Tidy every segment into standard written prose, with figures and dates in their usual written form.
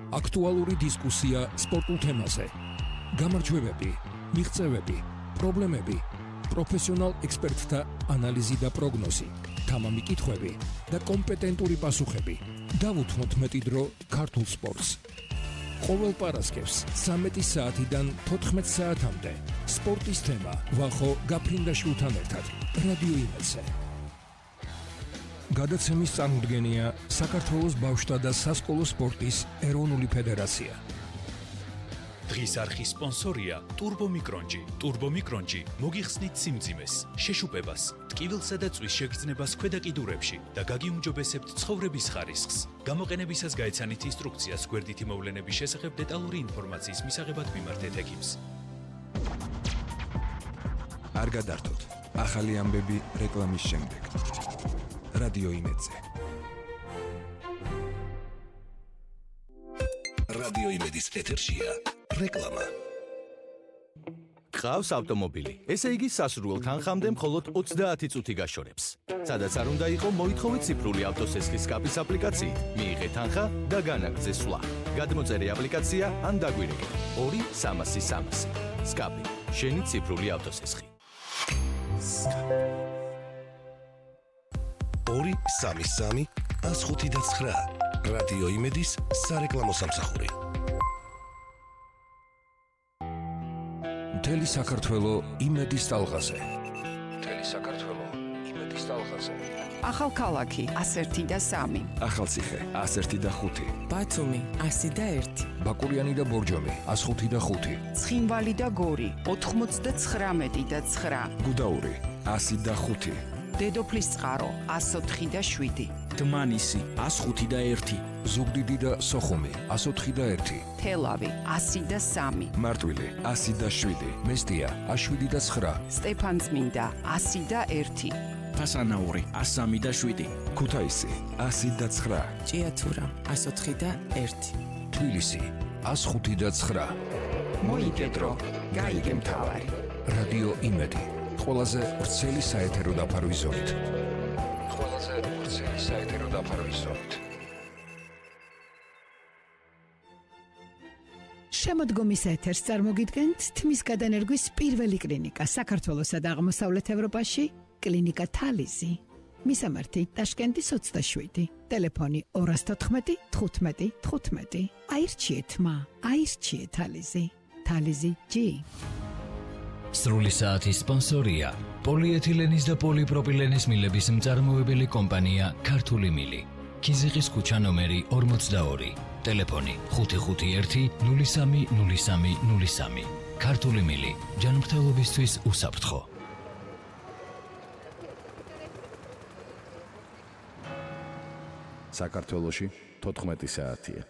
აქტუალური დისკუსია სპორტულ თემაზე. გამარჯვებები, მიღწევები, პრობლემები, პროფესიონალ ექსპერტთა ანალიზი და პროგნოზი, თამამი კითხვები და კომპეტენტური პასუხები. დავუთმოთ მეტი დრო ქართულ სპორტს. ყოველ პარასკევს 13 საათიდან 14 საათამდე სპორტის თემა ვახო გაფრინდაშვილთან ერთად რადიო იმედზე. გადაცემის წარმოდგენია საქართველოს ბავშვთა და სასკოლო სპორტის ეროვნული ფედერაცია. დღის არხის სპონსორია ტურბომიკრონჯი. ტურბომიკრონჯი მოგიხსნით სიმძიმეს, შეშუპებას, ტკივილსა და წვის შეგრძნებას ქვედა კიდურებში და გაგიუმჯობესებთ ცხოვრების ხარისხს. გამოყენებისას გაეცანით ინსტრუქციას გვერდითი მოვლენების შესახებ დეტალური ინფორმაციის მისაღებად მიმართეთ ექიმს. არ გადართოთ. ახალი ამბები რეკლამის შემდეგ. რადიო იმედზე. რადიო იმედის ეთერშია რეკლამა. გყავს ავტომობილი. ესე იგი სასურველ თანხამდე მხოლოდ 30 წუთი გაშორებს. სადაც არ უნდა იყო, მოითხოვეთ ციფრული ავტოსესხის სკაპის აპლიკაციით. მიიღეთ თანხა და განაგრძე სვლა. გადმოწერე აპლიკაცია ან დაგვირეკე 2-300-300. სკაპი. შენი ციფრული ავტოსესხი. 2-3-3-105-9. რადიო იმედის სარეკლამო სამსახური. მთელი საქართველო იმედის ტალღაზე. მთელი საქართველო იმედის ტალღაზე. ახალქალაქი 101 და 3. ახალციხე 101 და 5. ბათუმი 100 და 1. ბაკურიანი და ბორჯომი 105 და 5. ცხინვალი და გორი 99 და 9. გუდაური 100 და 5. დედოფლის წყარო 104 და 7. დმანისი 105 და 1. ზუგდიდი და სოხუმი 104 და 1. თელავი 100 და 3. მარტვილი 100 და 7. მესტია 7 და 9. სტეფანწმინდა 100 და 1. ფასანაური 103 და 7. ქუთაისი 100 და 9. ჭიათურა 104 და 1. თბილისი 105 და 9. მოიგედრო, გაიგე მთავარი. რადიო იმედი. ყველაზე ვრცელი საეთერო დაფარვის ზოლით. ყველაზე ვრცელი საეთერო დაფარვის ზოლით. შემოდგომის ეთერს წარმოგიდგენთ თმის გადანერგვის პირველი კლინიკა საქართველოსა და აღმოსავლეთ ევროპაში, კლინიკა თალიზი. მისამართი ტაშკენტის 27, ტელეფონი 214 15 15. აირჩიეთ მა, აირჩიეთ თალიზი. თალიზი G. სრული საათის სპონსორია პოლიეთილენის და პოლიპროპილენის მილების მწარმოებელი კომპანია ქართული მილი. ქიზიყის ქუჩა ნომერი 42, ტელეფონი 551 03 03 03. ქართული მილი, ჯანმრთელობისთვის უსაფრთხო. საქართველოში 14 საათია.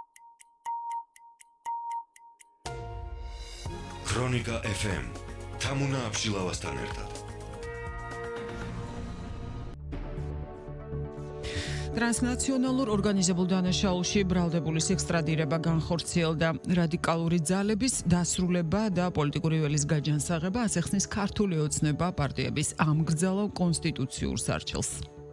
ქრონიკა FM თამუნა აბშილავასთან ერთად. ტრანსნაციონალურ ორგანიზებულ დანაშაულში ბრალდებულის ექსტრადირება განხორციელდა. რადიკალური ძალების დასრულება და პოლიტიკური ველის გაჯანსაღება ასახსნის ქართული ოცნება პარტიების ამგზავრ კონსტიტუციურ სარჩელს.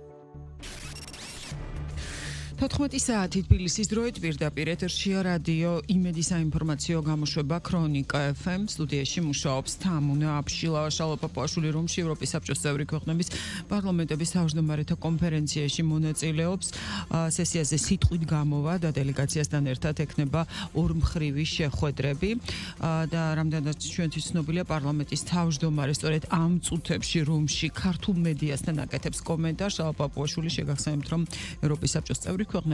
14 საათი თბილისის დროით პირდაპირ ეთერშია რადიო იმედის საინფორმაციო გამოშვება ქრონიკა FM. სტუდიაში მუშაობს თამუნა აბშილავა. შალვა-პაპუაშვილი რომში ევროპის საბჭოს წევრი ქვეყნების პარლამენტების თავმჯდომარეთა კონფერენციაში მონაწილეობს. სესიაზე სიტყვით გამოვა და დელეგაციასთან ერთად ექნება ორმხრივი შეხვედრები და რამდენადაც ჩვენთვის ცნობილია პარლამენტის თავმჯდომარე სწორედ ამ წუთებში რომში ქართულ მედიასთან აკეთებს კომენტარს. შალვა-პაპუაშვილი შეგახსენებთ, რომ ევროპის საბჭოს წევრი